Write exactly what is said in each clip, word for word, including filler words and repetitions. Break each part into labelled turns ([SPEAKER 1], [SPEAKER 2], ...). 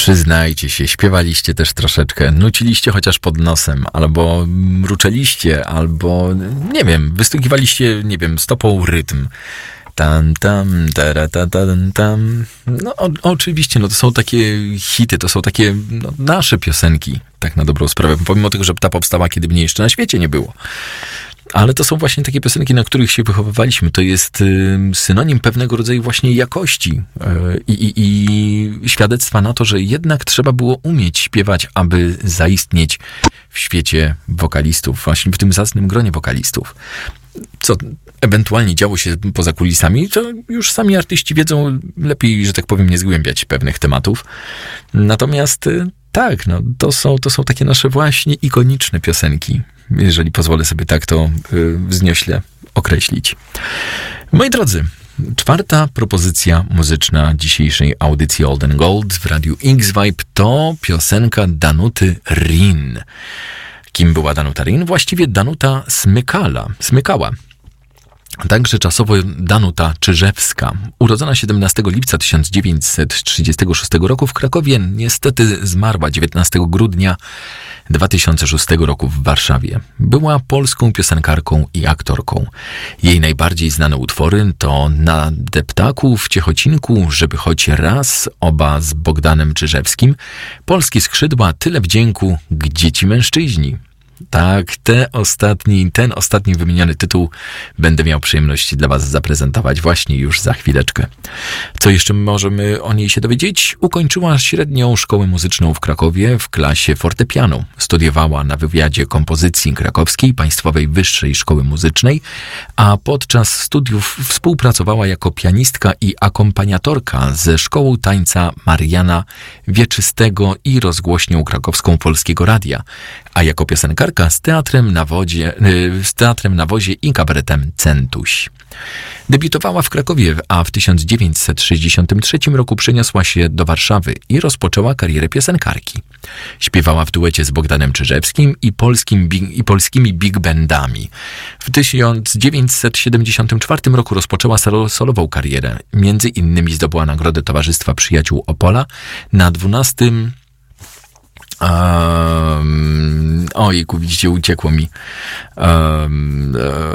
[SPEAKER 1] Przyznajcie się, śpiewaliście też troszeczkę, nuciliście chociaż pod nosem, albo mruczeliście, albo, nie wiem, wystukiwaliście, nie wiem, stopą rytm. Tam, tam, tara, ta, tam, tam. No o, oczywiście, no to są takie hity, to są takie no, nasze piosenki, tak na dobrą sprawę, pomimo tego, że ta powstała, kiedy mnie jeszcze na świecie nie było. Ale to są właśnie takie piosenki, na których się wychowywaliśmy. To jest y, synonim pewnego rodzaju właśnie jakości y, i, i świadectwa na to, że jednak trzeba było umieć śpiewać, aby zaistnieć w świecie wokalistów, właśnie w tym zacnym gronie wokalistów. Co ewentualnie działo się poza kulisami, to już sami artyści wiedzą, lepiej, że tak powiem, nie zgłębiać pewnych tematów. Natomiast y, tak, no, to są, to są takie nasze właśnie ikoniczne piosenki, jeżeli pozwolę sobie tak to y, wzniośle określić. Moi drodzy, czwarta propozycja muzyczna dzisiejszej audycji Old and Gold w Radiu X-Vibe to piosenka Danuty Rin. Kim była Danuta Rin? Właściwie Danuta Smykala, Smykała. Także czasowo Danuta Czyżewska, urodzona siedemnastego lipca tysiąc dziewięćset trzydziestego szóstego roku w Krakowie, niestety zmarła dziewiętnastego grudnia dwa tysiące szóstego roku w Warszawie. Była polską piosenkarką i aktorką. Jej najbardziej znane utwory to Na deptaku, w Ciechocinku, Żeby choć raz, oba z Bogdanem Czyżewskim, Polskie skrzydła, Tyle wdzięku, Gdzie ci mężczyźni. Tak, te ostatni, ten ostatni wymieniony tytuł będę miał przyjemność dla was zaprezentować właśnie już za chwileczkę. Co jeszcze możemy o niej się dowiedzieć? Ukończyła średnią szkołę muzyczną w Krakowie w klasie fortepianu. Studiowała na wywiadzie kompozycji Krakowskiej Państwowej Wyższej Szkoły Muzycznej, a podczas studiów współpracowała jako pianistka i akompaniatorka ze Szkołą Tańca Mariana Wieczystego i rozgłośnią krakowską Polskiego Radia, a jako piosenkarka z teatrem na wodzie, z teatrem na wozie i kabaretem Centuś. Debiutowała w Krakowie, a w tysiąc dziewięćset sześćdziesiątym trzecim roku przeniosła się do Warszawy i rozpoczęła karierę piosenkarki. Śpiewała w duecie z Bogdanem Czyżewskim i, polskim, i polskimi big bandami. W tysiąc dziewięćset siedemdziesiątym czwartym roku rozpoczęła solową karierę. Między innymi zdobyła Nagrodę Towarzystwa Przyjaciół Opola na dwunastym Um, ojku, widzicie, uciekło mi. Um,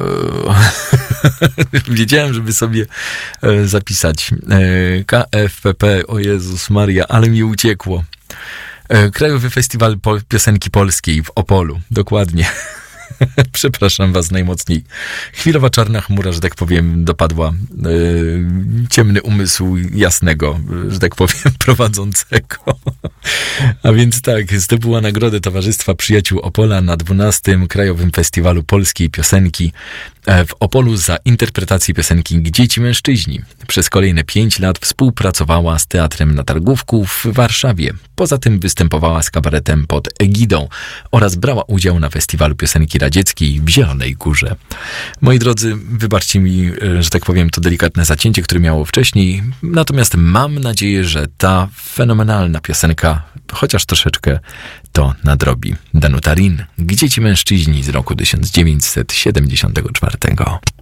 [SPEAKER 1] e, wiedziałem, żeby sobie e, zapisać. E, K F P P, o Jezus Maria, ale mi uciekło. E, Krajowy Festiwal Pol- Piosenki Polskiej w Opolu, dokładnie. Przepraszam was najmocniej. Chwilowa czarna chmura, że tak powiem, dopadła yy, ciemny umysł jasnego, że tak powiem, prowadzącego. A więc tak, zdobyła Nagrodę Towarzystwa Przyjaciół Opola na dwunastym Krajowym Festiwalu Polskiej Piosenki w Opolu za interpretację piosenki Gdzie ci mężczyźni. Przez kolejne pięć lat współpracowała z Teatrem na Targówku w Warszawie. Poza tym występowała z kabaretem pod egidą oraz brała udział na Festiwalu Piosenki Radzieckiej w Zielonej Górze. Moi drodzy, wybaczcie mi, że tak powiem, to delikatne zacięcie, które miało wcześniej, natomiast mam nadzieję, że ta fenomenalna piosenka chociaż troszeczkę to nadrobi. Danuta Rin, Gdzie ci mężczyźni z roku tysiąc dziewięćset siedemdziesiątego czwartego.